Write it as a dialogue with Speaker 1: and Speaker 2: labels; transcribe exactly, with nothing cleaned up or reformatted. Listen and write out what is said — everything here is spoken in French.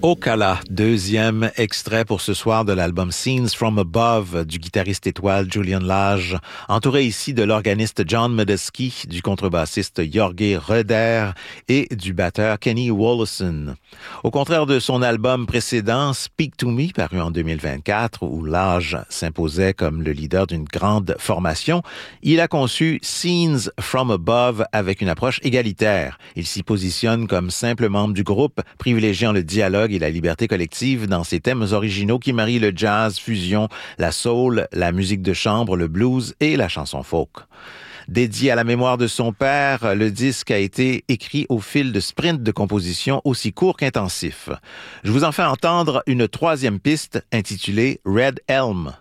Speaker 1: Ocala, deuxième extrait pour ce soir de l'album Scenes from Above du guitariste étoile Julian Lage, entouré ici de l'organiste John Medeski, du contrebassiste Jorge Roeder et du batteur Kenny Wollesen. Au contraire de son album précédent Speak to Me, paru en deux mille vingt-quatre, où Lage s'imposait comme le leader d'une grande formation, il a conçu Scenes from Above avec une approche égalitaire. Il s'y positionne comme simple membre du groupe, privilégiant le dialogue et la liberté collective dans ses thèmes originaux qui marient le jazz, fusion, la soul, la musique de chambre, le blues et la chanson folk. Dédié à la mémoire de son père, le disque a été écrit au fil de sprints de composition aussi courts qu'intensifs. Je vous en fais entendre une troisième piste intitulée Red Elm.